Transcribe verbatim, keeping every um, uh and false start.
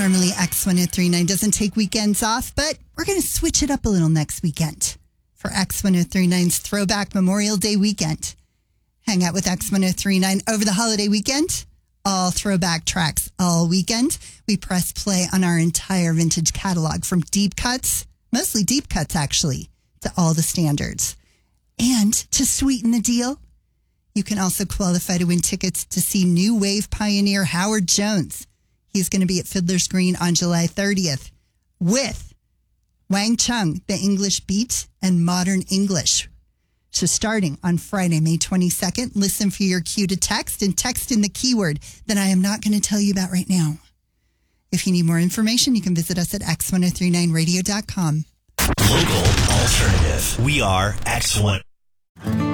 Normally, X one oh three point nine doesn't take weekends off, but we're going to switch it up a little next weekend for X one oh three point nine's Throwback Memorial Day weekend. Hang out with X one oh three point nine over the holiday weekend. All throwback tracks all weekend. We press play on our entire vintage catalog from deep cuts, mostly deep cuts actually, to all the standards. And to sweeten the deal, you can also qualify to win tickets to see new wave pioneer Howard Jones. He's going to be at Fiddler's Green on July thirtieth with Wang Chung, the English Beat and Modern English. So starting on Friday, May twenty-second, listen for your cue to text and text in the keyword that I am not going to tell you about right now. If you need more information, you can visit us at x ten thirty-nine radio dot com. Local alternative. We are X one.